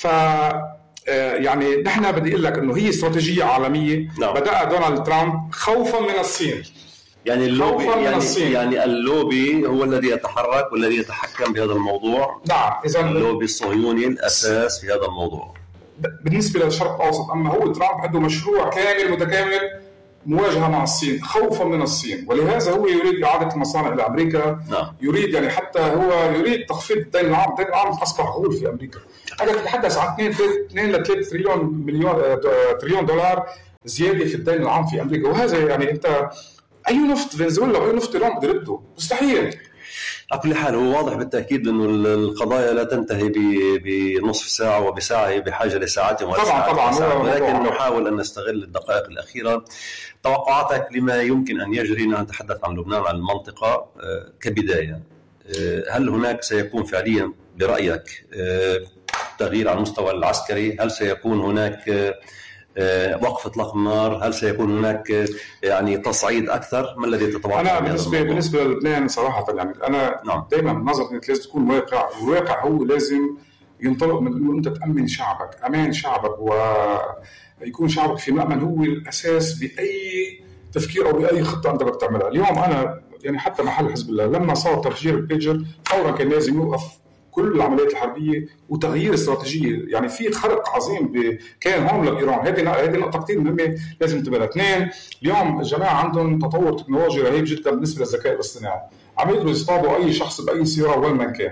يعني نحن بدي اقول لك انه هي استراتيجيه عالميه. نعم. بدأ دونالد ترامب خوفا من الصين. يعني اللوبي يعني اللوبي هو الذي يتحرك والذي يتحكم بهذا الموضوع. نعم. اذا اللوبي الصهيوني الاساس في هذا الموضوع بالنسبه للشرق الاوسط. اما هو ترامب عنده مشروع كامل متكامل مواجهه مع الصين خوفا من الصين، ولهذا هو يريد اعاده المصانع الى امريكا. نعم. يريد يعني حتى هو يريد تخفيض الدين العام. الدين العام اصبح غول في امريكا. هذا تتحدث عن 2 ل 3 تريليون دولار زياده في الدين العام في امريكا. وهذا يعني انت اي نفط فنزويلا واي نفط ايران بده يرده؟ مستحيل. على كل حال هو واضح بالتاكيد انه القضايا لا تنتهي بنصف ساعه وبساعه، هي بحاجه لساعات وساعات. طبعا ولكن نحاول ان نستغل الدقائق الاخيره. توقعاتك لما يمكن ان يجري، نتحدث عن لبنان عن المنطقه كبدايه، هل هناك سيكون فعليا برايك تغيير على المستوى العسكري؟ هل سيكون هناك وقف اطلاق النار؟ هل سيكون هناك يعني تصعيد اكثر؟ ما الذي تتوقع؟ انا بالنسبه للبنان صراحه يعني انا دائما نظرتي انك لازم تكون واقع. الواقع هو لازم ينطلق من انه انت تامن شعبك، امان شعبك ويكون شعبك في مأمن هو الاساس باي تفكير او باي خطه انت بدك تعملها. اليوم انا يعني حتى محل حزب الله لما صار تفجير البيجر فورا كان لازم يوقف كل العمليات الحربيه وتغيير استراتيجيه. يعني في خرق عظيم كان هون لايران. هذه نقطه كثير مهمه لازم تنتبه لها. اثنين، اليوم الجماعه عندهم تطور تكنولوجي رهيب جدا بالنسبه للذكاء الاصطناعي. عم يقدروا يصطادوا اي شخص باي سياره وين ما كان.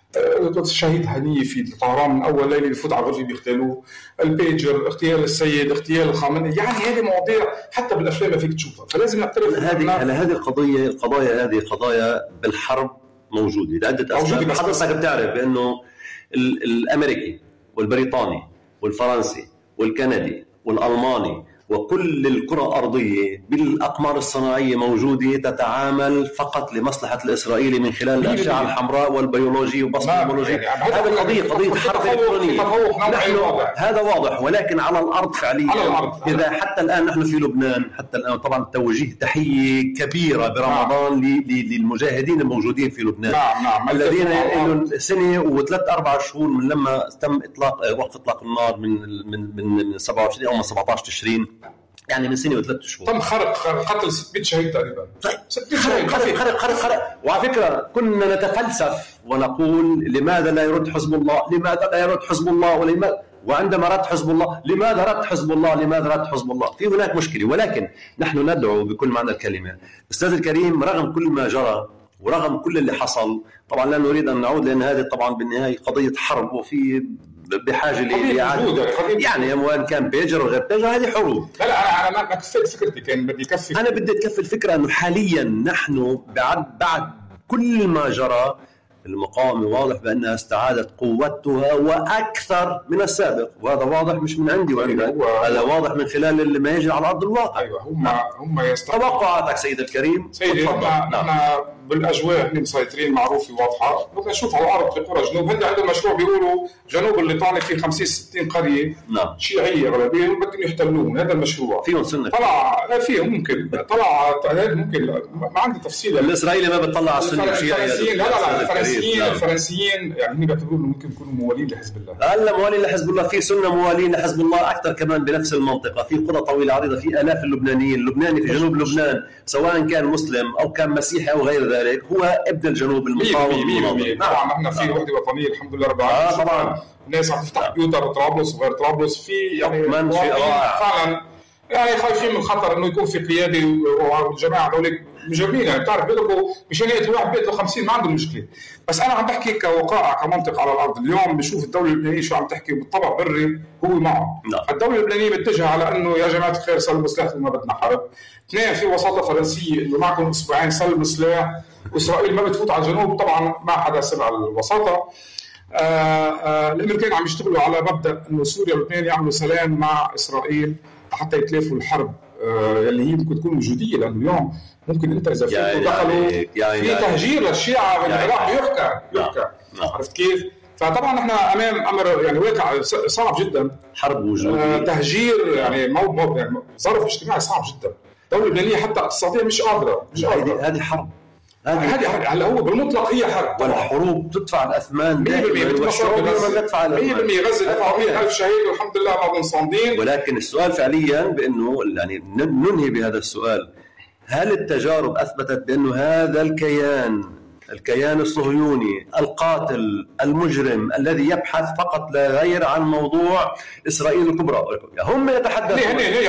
الشهيد هنيه في طهران من اول ليله يفوت على الغرفه بيغتالوه. البيجر، اغتيال السيد، اغتيال الخامنئي، يعني هذه مواضيع حتى بالافلام ما فيك تشوفها. فلازم نعترف هذه القضايا قضايا بالحرب موجوده لعده اسباب. حضرتك بتعرف بانه الامريكي والبريطاني والفرنسي والكندي والالماني وكل الكرة الأرضية بالأقمار الصناعية موجودة تتعامل فقط لمصلحة الإسرائيلي من خلال الأشعة الحمراء والبيولوجي وبصمة البيولوجي. هذه قضية حرب إلكترونية. هذا واضح، ولكن على الأرض فعليا إذا حتى الآن نحن في لبنان، حتى الآن طبعا توجيه تحية كبيرة برمضان للمجاهدين الموجودين في لبنان. نعم. الذين لهم سنة و3-4 شهور من لما تم وقف إطلاق النار من 27 أو من 17 تشرين، يعني من سنة و3 شهور. تم قتل 600 شهيد تقريبا. 600 شهيد. خرق. وعلى فكرة كنا نتفلسف ونقول لماذا لا يرد حزب الله؟ لماذا لا يرد حزب الله؟ وعندما رد حزب الله لماذا رد حزب الله؟ في هناك مشكلة، ولكن نحن ندعو بكل معنى الكلمة. أستاذ الكريم، رغم كل ما جرى ورغم كل اللي حصل، طبعا لا نريد أن نعود لأن هذه طبعا بالنهاية قضية حرب وفي بحاجه لإعادة يعني وان كان بيجر وغير بيجر هذه حروب. لا انا ما كفيت فكرتي، كان بدي كفي. انا بدي اكفي الفكره انه حاليا نحن بعد كل ما جرى المقاومه واضح بانها استعادت قوتها واكثر من السابق، وهذا واضح مش من عندي وعندك، هذا واضح من خلال ما يجري على ارض الواقع. ايوه هم يستطيعوا. توقعاتك سيد الكريم؟ سيدي نحن بالاجواء هن مسيطرين معروفه واضحه. بدنا نشوف على الارض في قرى جنوب، هن عندهم مشروع بيقولوا جنوب الليطاني في 50-60 قريه شيعيه اغلبيه بدهم يحتلوهم. هذا المشروع فيهم سنه طلع فيهم ممكن طلع هذا ممكن ما عندي تفصيل. الاسرائيلي ما بتطلع على السنه الشيعيه. لا الفرنسيين يعني بيعتبروا ممكن يكونوا موالين لحزب الله. هلا موالين لحزب الله، في سنه موالين لحزب الله اكثر كمان بنفس المنطقه، في قرى طويله عريضه، في الاف اللبنانيين. اللبناني في جنوب لبنان سواء كان مسلم او كان مسيحي او غير ذلك هو ابن الجنوب المقاوم. طبعا نحن في وحده وطنيه الحمد لله رب العالمين. طبعا الناس عم تفتح بيوتها بطرابلس وغير طرابلس، في يعني فعلا يعني خايفين من خطر انه يكون في قياده والجماعه دول مجرمين. يعني بتعرف بيقولوا مشان هيك الواحد بيقتل 50 ما عنده مشكله. بس انا عم بحكي كوقائع كمنطق على الارض. اليوم بشوف الدوله اللبنانيه شو عم تحكي بالطبع بري هو معه. الدوله اللبنانيه متجهه على انه يا جماعه الخير سلموا سلاح وما بدنا حرب. اثنين، في وساطه فرنسيه انه معكم اسبوعين سلموا سلاح، واسرائيل ما بتفوت على الجنوب. طبعا ما حدا سمع الوساطه. الامريكان عم يشتغلوا على مبدا انه سوريا ولبنان يعملوا سلام مع اسرائيل حتى يتلافوا الحرب اللي هي ممكن تكون وجوديه. لانه اليوم ممكن انت اذا في دخلوا في تهجير للشيعه من العراق يحكى عرفت كيف؟ فطبعا احنا امام امر يعني واقع صعب جدا، حرب وجوديه، تهجير، يعني يعني ظرف اجتماعي صعب جدا. الدوله اللبنانيه حتى اقتصاديا مش قادره. هذه حرب، هلا هو بالمطلق هي حرب، والحروب تدفع الاثمان 100%. والشعوب ما تدفع الاثمان 100%. غزه دفعوا 100,000 شهيد والحمد لله بعضهم صامدين. ولكن السؤال فعليا بانه يعني ننهي بهذا السؤال، هل التجارب اثبتت بانه هذا الكيان الصهيوني القاتل المجرم الذي يبحث فقط لا غير عن موضوع إسرائيل الكبرى، هم يتحدثون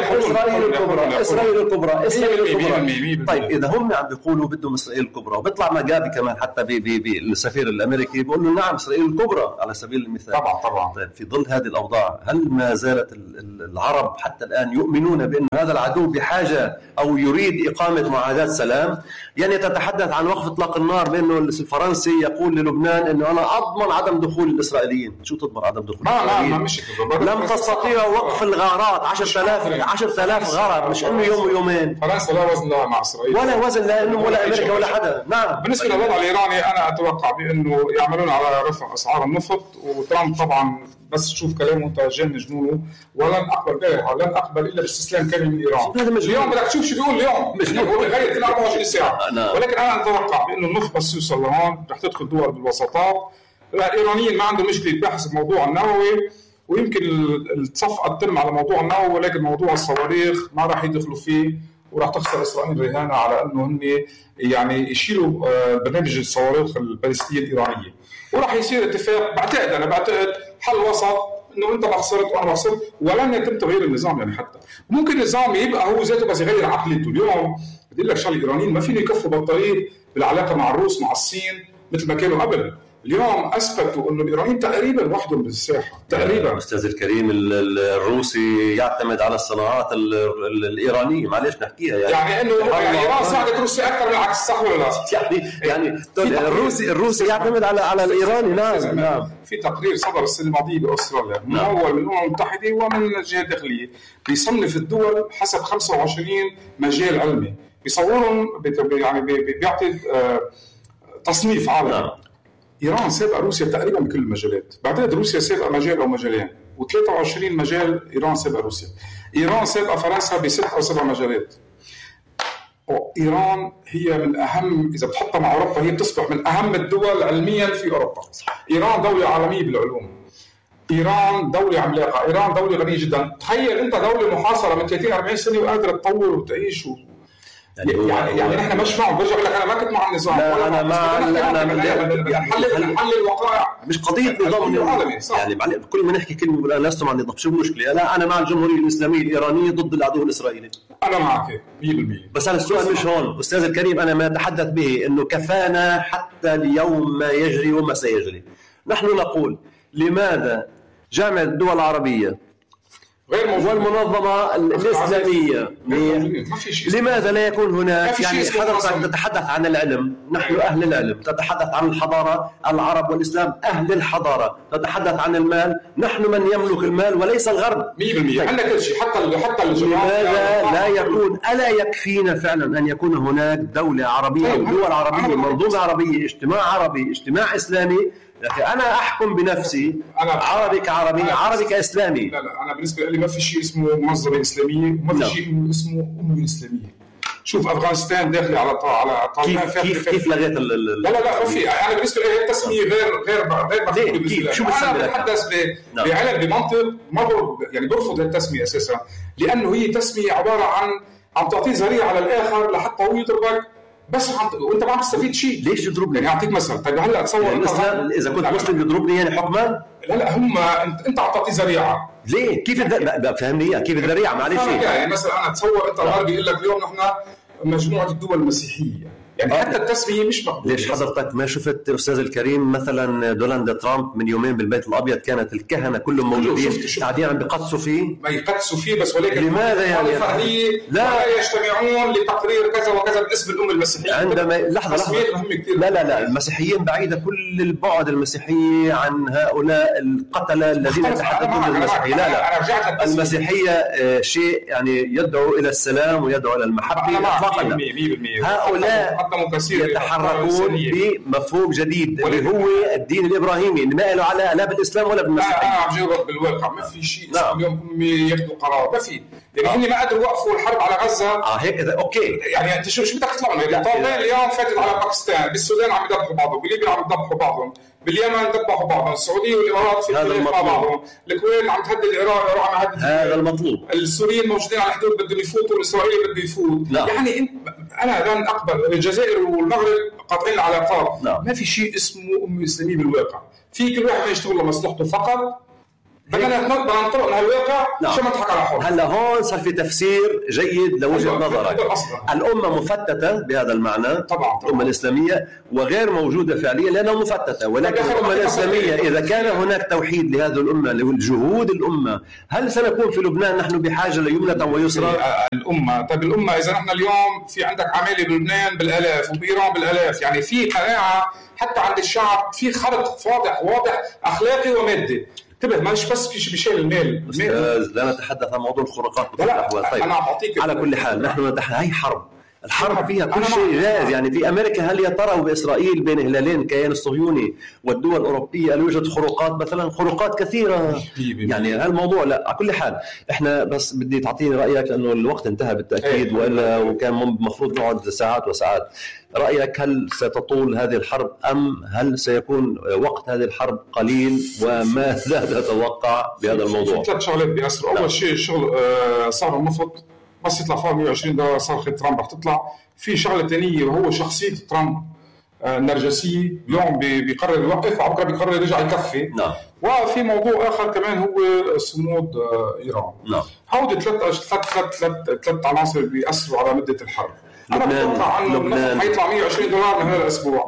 إسرائيل الكبرى. طيب إذا هم عم بيقولوا بدهم إسرائيل الكبرى، وبيطلع مجابي كمان حتى بالسفير الأمريكي بيقول له نعم إسرائيل الكبرى على سبيل المثال. طبعا. طيب في ظل هذه الأوضاع، هل ما زالت العرب حتى الآن يؤمنون بأن هذا العدو بحاجة أو يريد إقامة معاهدات سلام؟ يعني تتحدث عن وقف إطلاق النار، بأنه الفرنسي يقول للبنان انه انا اضمن عدم دخول الاسرائيليين. شو تضمن عدم دخول الاسرائيليين؟ ما مش لم تستطيع وقف الغارات، 10,000 غاره، مش انه يوم ويومين. فرنسا لا وزن لها مع اسرائيل، ولا وزن لانه ولا امريكا ولا حدا. نعم. بالنسبه للوضع الايراني انا اتوقع بانه يعملون على رفع اسعار النفط، وترامب طبعا بس تشوف كلامه انت جن جنونه، ولن اقبل الا باستسلام كامل من ايران. اليوم بدك تشوف شو بيقول اليوم، مش هو غير كل 24 ساعه. ولكن انا اتوقع بانه النفط بس يوصل لهون رح تدخل دول بالوساطات. الايرانيين ما عندهم مشكله بحث الموضوع النووي، ويمكن الصفقه تتم على الموضوع النووي، ولكن موضوع الصواريخ ما راح يدخلوا فيه، وراح تخسر اسرائيل رهانه على انه هم يعني يشيلوا برنامج الصواريخ البالستيه الايرانيه، وراح يصير اتفاق. بعتقد حل وسط، انه انت ما خسرت وانا ما خسرت، ولن يتم تغيير النظام. يعني حتى ممكن النظام يبقى هو ذاته بس يغير عقليته. اليوم بدي لك شغله، الايرانيين ما فيهم يكفوا بطاريه بالعلاقه مع الروس مع الصين مثل ما كانوا قبل. اليوم اثبتوا انه الايرانيين تقريبا وحدهم بالساحه تقريبا. استاذ الكريم، الروسي يعتمد على الصناعات الايرانيه، معلش نحكيها يعني انه ايران ساعدت روسيا اكثر من العكس، صح ولا لا؟ يعني الروسي يعتمد على الايراني. نعم. في تقرير صدر السنه الماضيه باستراليا ممول من الامم المتحده ومن الجهات الداخليه بيصنف الدول حسب 25 مجال علمي، بيصورهم يعني بيعطي تصنيف عالمي. إيران سابقة روسيا تقريبا بكل المجالات. بعتقد روسيا سابقة مجال أو مجالين، و23 مجال إيران سابقة روسيا. إيران سابقة فرنسا ب6 أو 7 مجالات. إيران هي من أهم، إذا بتحطها مع أوروبا هي بتصبح من أهم الدول علميا في أوروبا. إيران دولة عالمية بالعلوم، إيران دولة عملاقة، إيران دولة غنية جدا. تخيل أنت دولة محاصرة من 30-40 سنة وقادرة تطور وتعيش يعني نحن مش معهم. برجع بقول لك انا ما كنت مع النظام، انا نحل الوقائع، مش قضيه نظام يعني كل ما نحكي كلمه بقول انا لست مع النظام. شو المشكله؟ لا، انا مع الجمهوريه الاسلاميه الايرانيه ضد العدو الاسرائيلي. انا معك 100%. بس انا السؤال مش هون استاذ الكريم، انا ما اتحدث به انه كفانا حتى اليوم ما يجري وما سيجري. نحن نقول لماذا جامعه الدول العربيه والمنظمة الإسلامية لماذا لا يكون هناك؟ يعني حضرتك تتحدث عن العلم، نحن أهل العلم، تتحدث عن الحضارة، العرب والإسلام أهل الحضارة، تتحدث عن المال، نحن من يملك المال وليس الغرب 100%. عندك كل شيء حتى لماذا لا يكون؟ ألا يكفينا فعلا أن يكون هناك دولة عربية ودول عربية، منظومة عربية، اجتماع عربي، اجتماع إسلامي؟ لكن أنا أحكم بنفسي عربي كعربي، عربي كإسلامي. لا أنا بالنسبة لي ما في شيء اسمه منظمة إسلامية، وما في شيء اسمه أمة إسلامية. شوف أفغانستان داخلة على كيف لغيت لا ما في. يعني بالنسبة لي التسمية غير مفهومة. شو أنا بتحدث بعلم بمنطق ما يعني برفض التسمية أساسا، لأنه هي تسمية عبارة عن تعطيه ذريعة على الآخر لحتى هو يضربك، بس وانت ما عم تستفيد شيء. ليش يضربني؟ يعني اعطيك مثلا. طيب هلا تصور يعني اذا كنت مسلم يضربني يعني حكما؟ لا هم انت عم تعطي ذريعه. ليه؟ كيف فهمني كيف الذريعه؟ معلش يعني مثلا انا اتصور انت الغربي يقول لك اليوم نحن مجموعه الدول المسيحيه، يعني حتى التسميه مش مقبوله. ليش حضرتك ما شفت استاذ الكريم مثلا دونالد ترامب من يومين بالبيت الابيض كانت الكهنه كلهم موجودين قاعدين عم بيقدسوا فيه؟ ما يقدسوا فيه بس ولكن لماذا يعني لا يجتمعون لتقرير كذا وكذا باسم الامه المسيحيه؟ عندما لحظه لا المسيحيين بعيده كل البعد المسيحيه عن هؤلاء القتله الذين يتحدثون المسيحيه. لا المسيحيه شيء يعني يدعو الى السلام ويدعو الى المحبه اطلاقا. هؤلاء قدموا كثير يتحركون بمفهوم جديد اللي هو الدين الابراهيمي اللي ما له علاقه لا بالاسلام ولا بالمسيحيه. انا عم جاوبك بالواقع، ما في شيء اليوم هم ياخذوا قرار، ما في، يعني هم ما قدروا يوقفوا الحرب على غزه. هيك اذا اوكي، يعني انت شو بدك تطلع من طالبين اليوم فاتت على باكستان، بالسودان عم يذبحوا بعضهم، بليبيا عم يذبحوا بعضهم، باليمن ذبحوا بعضهم، السعوديه والامارات في خلاف مع بعضهم، الكويت عم تهدد ايران عم تهدد. هذا المطلوب. السوريين موجودين على الحدود بدهم يفوتوا، والاسرائيلي بده يفوت. يعني انا لن اقبل الجزائر والمغرب قاطعين العلاقات. ما في شيء اسمه أمة إسلامية بالواقع، في كل واحد يشتغل لمصلحته فقط. بدنا ننطلق من هالواقع عشان ما نضحك على حول. هلا هون صار في تفسير جيد لوجهة نظرك. الأمة مفتتة بهذا المعنى، طبعا الأمة الإسلامية وغير موجودة فعليا لأنها مفتتة، ولكن الأمة الإسلامية إذا كان هناك توحيد لهذه الأمة لجهود الأمة، هل سنكون في لبنان نحن بحاجة ليمنة ويسرى؟ الأمة، طيب الأمة إذا نحن اليوم في عندك عمالة بلبنان بالآلاف وبإيران بالآلاف، يعني في قناعة حتى عند الشعب، في خلط واضح أخلاقي ومادي. انتبه، مش بس في بشيء المال. أستاذ لا نتحدث عن موضوع الخروقات بكل الأحوال. طيب على كل حال نحن هي الحرب فيها كل شيء جاهز. يعني في أمريكا هل يا ترى وبإسرائيل بين هلالين الكيان الصهيوني والدول الأوروبية هل يوجد خروقات مثلا؟ خروقات كثيرة يعني هالموضوع. لا على كل حال احنا بس بدي تعطيني رأيك لأنه الوقت انتهى بالتأكيد وإلا وكان مفروض نقعد ساعات وساعات. رأيك هل ستطول هذه الحرب أم هل سيكون وقت هذه الحرب قليل وماذا تتوقع بهذا الموضوع؟ ثلاث شغلات بيأثروا. أول شيء الشغل صار النفط بس يطلع فيها 120 دولار صرخة ترامب رح تطلع. في شغلة ثانية وهو شخصية ترامب النرجسية، اليوم بيقرر يوقف وبكره بيقرر يرجع يكفي. وفي موضوع آخر كمان هو صمود إيران. هودي ثلاث عناصر بيأثروا على مدة الحرب. أنا بتوقع أنه النفط حيطلع 120 دولار من هذا الأسبوع.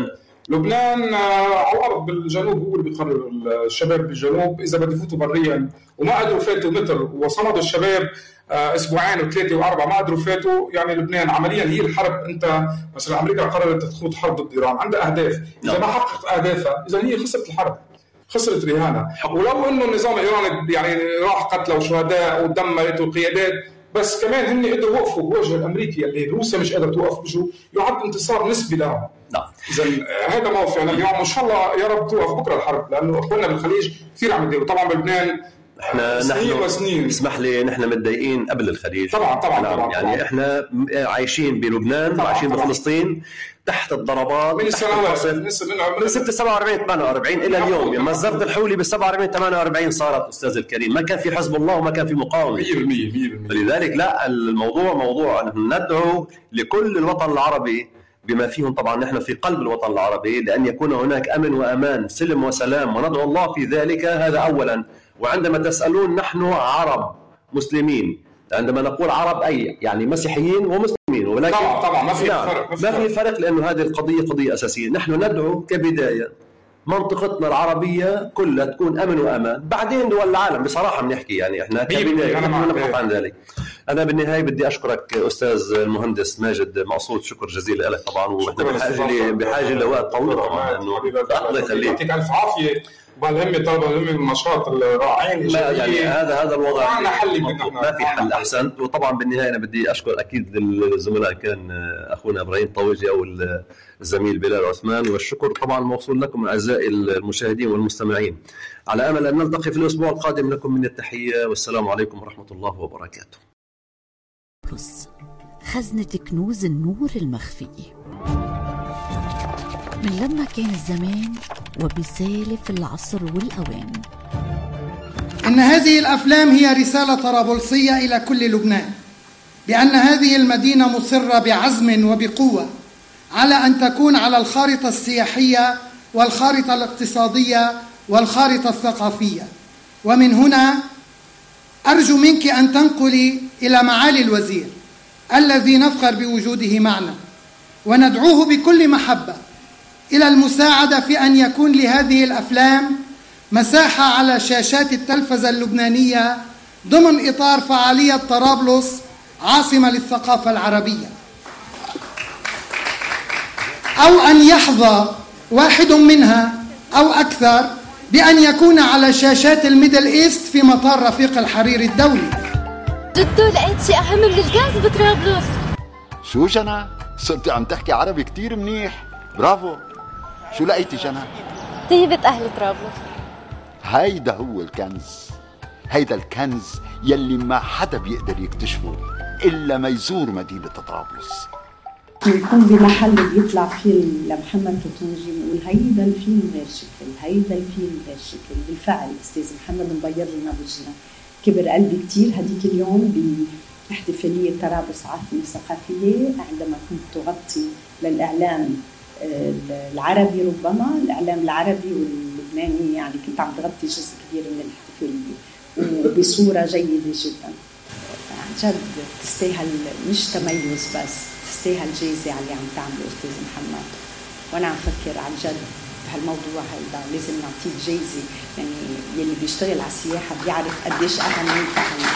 لبنان على الأرض بالجنوب هو اللي بيقرر. الشباب بالجنوب إذا بده يفوتوا بريا وما قدروا فاتوا متر وصمدوا الشباب أسبوعين وثلاثة وأربعة ما قدروا فاتوا، يعني لبنان عمليا هي الحرب. أنت مثلا أمريكا قررت تخوض حرب ضد إيران، عندها أهداف، إذا ما حققت أهدافها إذا هي خسرت الحرب، خسرت رهانها. ولو إنه النظام الإيراني يعني راح قتلوا شهداء ودمرت وقيادات، بس كمان هن قدروا يوقفوا بوجه الأمريكي اللي روسيا مش قادرة توقف بجو، يعد انتصار نسبي لهم. إذا هذا موقف يعني اليوم إن شاء الله يا رب توقف بكرة الحرب، لأنه أخواننا بالخليج كثير عم يديروا. طبعا بلبنان نحن اسمح لي نحن متضايقين قبل الخليج طبعا يعني احنا عايشين بلبنان وعايشين بفلسطين تحت الضربات من السنوات من 47 48 الى اليوم. يعني مصدر الحولي بال 47 48 صارت استاذ الكريم، ما كان في حزب الله وما كان في مقاومه 100%. فلذلك لا الموضوع موضوع نحن ندعو لكل الوطن العربي بما فيهم طبعا نحن في قلب الوطن العربي لأن يكون هناك أمن وأمان سلم وسلام وندعو الله في ذلك. هذا أولا. وعندما تسألون نحن عرب مسلمين، عندما نقول عرب أي يعني مسيحيين ومسلمين، ولكن طبعا ما في فرق لأنه هذه القضية قضية أساسية. نحن ندعو كبداية منطقتنا العربية كلها تكون أمن وأمان، بعدين دول العالم بصراحة بنحكي يعني إحنا كبداية نحن نبحث عن ذلك. أنا بالنهاية بدي أشكرك أستاذ المهندس ماجد مقصود، شكر جزيلا لك طبعا، وإحنا بحاجة لوقت طويل طبعا. الله يخليك، يعطيك ألف عافية. وبالهمة طالبة الهمة النشاط الرائعين يعني هذا الوضع ما في حل أحسن. وطبعا بالنهاية أنا بدي أشكر أكيد الزملاء، كان أخونا إبراهيم طويجي أو الزميل بلال عثمان، والشكر طبعا موصول لكم أعزائي المشاهدين والمستمعين. على أمل أن نلتقي في الأسبوع القادم. لكم من التحية والسلام عليكم ورحمة الله وبركاته. خزنة كنوز النور المخفي من لما كان الزمان وبسالف العصر والأوان. إن هذه الأفلام هي رسالة طرابلسية إلى كل لبنان بأن هذه المدينة مصرة بعزم وبقوة على أن تكون على الخارطة السياحية والخارطة الاقتصادية والخارطة الثقافية. ومن هنا أرجو منك أن تنقلي إلى معالي الوزير الذي نفخر بوجوده معنا وندعوه بكل محبة إلى المساعدة في أن يكون لهذه الأفلام مساحة على شاشات التلفزة اللبنانية ضمن إطار فعالية طرابلس عاصمة للثقافة العربية، أو أن يحظى واحد منها أو أكثر بأن يكون على شاشات الميدل إيست في مطار رفيق الحرير الدولي. جدو لقيت شيء أهم من الغاز بطرابلس. شو جنى؟ صرتي عم تحكي عربي كتير منيح، برافو. شو لقيتي جنى؟ طيبة أهل طرابلس. هيدا هو الكنز، هيدا الكنز يلي ما حدا بيقدر يكتشفه إلا ما يزور مدينة طرابلس. يكون بمحل بيطلع فيه لمحمد توتونجي بيقول هيدا الفيلم غير شكل، هيدا الفيلم غير شكل. بالفعل أستاذ محمد مبيض لنا وجهنا. كبر قلبي كتير هديك اليوم باحتفالية طرابلس عاصمة ثقافية عندما كنت تغطي للإعلام العربي، ربما الإعلام العربي واللبناني، يعني كنت عم تغطي جزء كبير من الاحتفالية وبصورة جيدة جدا. عن جد تستاهل مش تميز بس، تستاهل جايزة على اللي عم تعمله أستاذ محمد. وأنا عم فكر عن جد بهالموضوع هيدا لازم نعطيك جايزة، يعني يلي بيشتغل على السياحة بيعرف قديش أهميتها.